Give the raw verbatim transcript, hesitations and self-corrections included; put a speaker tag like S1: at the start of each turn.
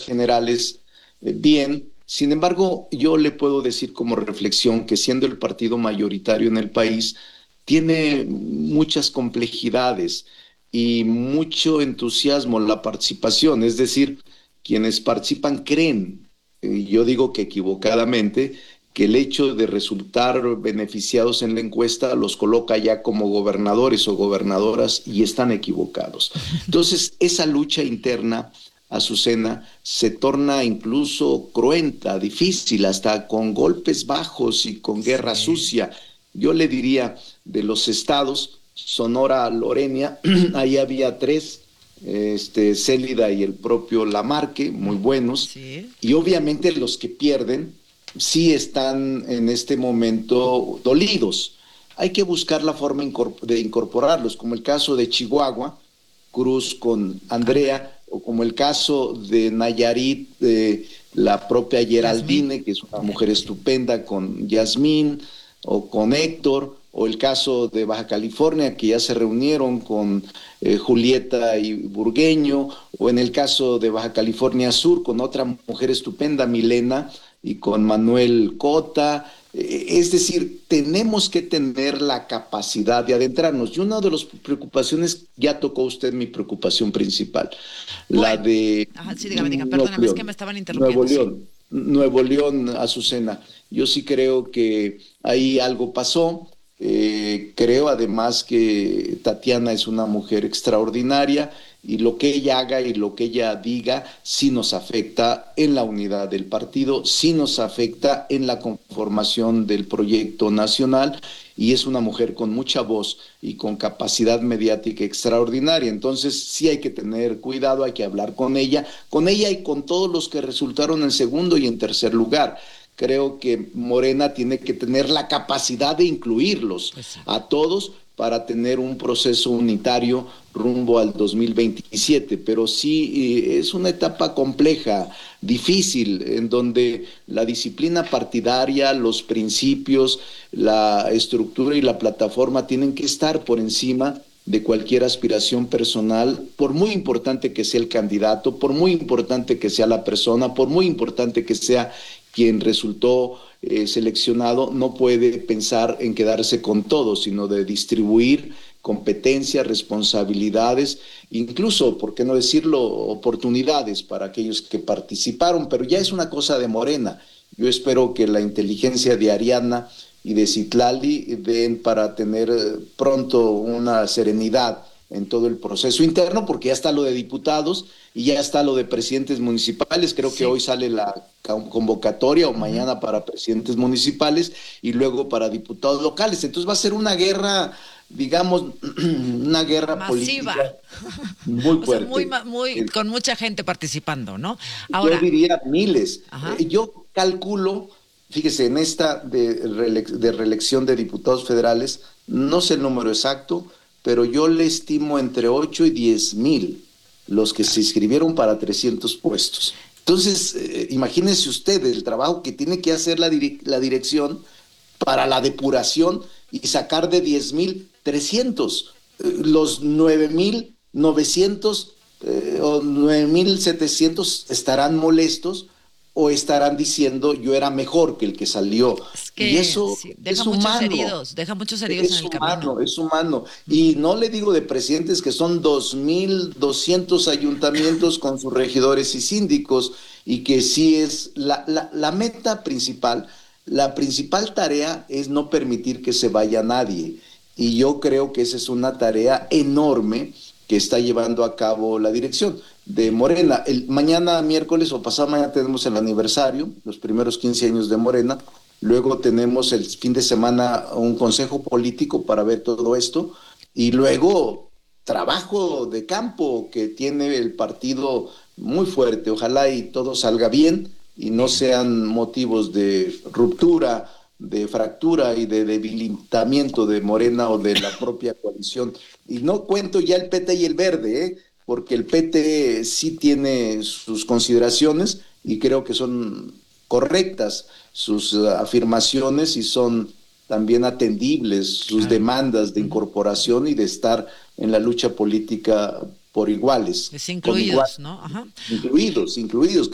S1: generales, eh, bien. Sin embargo, yo le puedo decir como reflexión que siendo el partido mayoritario en el país, tiene muchas complejidades y mucho entusiasmo la participación. Es decir, quienes participan creen, y yo digo que equivocadamente, que el hecho de resultar beneficiados en la encuesta los coloca ya como gobernadores o gobernadoras y están equivocados. Entonces, esa lucha interna, Azucena, se torna incluso cruenta, difícil, hasta con golpes bajos y con guerra
S2: Sí.
S1: sucia. Yo le diría, de los estados, Sonora, Lorena, ahí había tres, este, Célida y el propio Lamarque, muy
S2: Ujú,
S1: buenos,
S2: sí.
S1: y obviamente los que pierden sí están en este momento dolidos. Hay que buscar la forma de incorporarlos, como el caso de Chihuahua, Cruz con
S2: Andrea.
S1: Andrea, o como el caso de Nayarit, de la propia
S2: Yasmín.
S1: Geraldine, que es una
S2: Ya,
S1: mujer
S2: sí.
S1: estupenda, con Yasmín, o con Héctor, o el caso de Baja California, que ya se reunieron con eh, Julieta y Burgueño, o en el caso de Baja California Sur, con otra mujer estupenda, Milena, y con Manuel Cota. Eh, Es decir, tenemos que tener la capacidad de adentrarnos. Y una de las preocupaciones, ya tocó usted mi preocupación principal, la
S2: Bueno.
S1: de
S2: Ajá, sí, dígame, diga,
S1: mm, Nuevo
S2: perdóname, es que me
S1: León.
S2: estaban
S1: Nuevo
S2: interrumpiendo, sí.
S1: León, Nuevo León, Azucena. Yo sí creo que ahí algo pasó. Eh, creo además que Tatiana es una mujer extraordinaria y lo que ella haga y lo que ella diga sí nos afecta en la unidad del partido, sí nos afecta en la conformación del proyecto nacional y es una mujer con mucha voz y con capacidad mediática extraordinaria. Entonces sí hay que tener cuidado, hay que hablar con ella, con ella y con todos los que resultaron en segundo y en tercer lugar. Creo que Morena tiene que tener la capacidad de incluirlos
S2: Pues sí.
S1: a todos para tener un proceso unitario rumbo al dos mil veintisiete, pero sí eh, es una etapa compleja, difícil, en donde la disciplina partidaria, los principios, la estructura y la plataforma tienen que estar por encima de cualquier aspiración personal, por muy importante que sea el candidato, por muy importante que sea la persona, por muy importante que sea quien resultó eh, seleccionado, no puede pensar en quedarse con todo, sino de distribuir competencias, responsabilidades, incluso, por qué no decirlo, oportunidades para aquellos que participaron, pero ya es una cosa de Morena. Yo espero que la inteligencia de Ariana y de Citlali den para tener eh, pronto una serenidad en todo el proceso interno, porque ya está lo de diputados y ya está lo de presidentes municipales. Creo que
S2: Sí.
S1: hoy sale la convocatoria o
S2: Ujú.
S1: mañana para presidentes municipales y luego para diputados locales. Entonces va a ser una guerra, digamos, una guerra política
S2: Masiva.
S1: muy
S2: O sea, muy,
S1: fuerte.
S2: ma- muy,
S1: Eh,
S2: con mucha gente participando, ¿no?
S1: Yo
S2: Ahora,
S1: diría miles.
S2: ajá.
S1: Eh, Yo calculo, fíjese, en esta de, reelec- de reelección de diputados federales, no sé el número exacto, pero yo le estimo entre ocho y diez mil los que se inscribieron para trescientos puestos. Entonces, eh, imagínense usted el trabajo que tiene que hacer la, dire- la dirección para la depuración y sacar de diez mil trescientos. Eh, los nueve mil novecientos eh, o nueve mil setecientos estarán molestos o estarán diciendo yo era mejor que el que salió.
S2: Es
S1: Y
S2: que
S1: eso
S2: sí, deja
S1: es
S2: muchos
S1: humano,
S2: heridos, deja muchos heridos en
S1: es
S2: el camino.
S1: humano, es humano. Y
S2: Ujú.
S1: no le digo de presidentes que son dos mil doscientos ayuntamientos con sus regidores y síndicos y que sí es la, la, la meta principal, la principal tarea es no permitir que se vaya nadie. Y yo creo que esa es una tarea enorme que está llevando a cabo la dirección de Morena. El, mañana miércoles o pasado mañana tenemos el aniversario, los primeros quince años de Morena. Luego tenemos el fin de semana un consejo político para ver todo esto. Y luego trabajo de campo que tiene el partido muy fuerte. Ojalá y todo salga bien y no
S2: Sí.
S1: sean motivos de ruptura, de fractura y de debilitamiento de Morena o de la propia coalición. Y no cuento ya el P T y el Verde, ¿eh? Porque el P T sí tiene sus consideraciones y creo que son correctas sus uh, afirmaciones y son también atendibles sus
S2: Claro.
S1: demandas de
S2: Ujú.
S1: incorporación y de estar en la lucha política por iguales,
S2: Es
S1: con iguales,
S2: incluidos, ¿no? Ajá.
S1: incluidos, incluidos.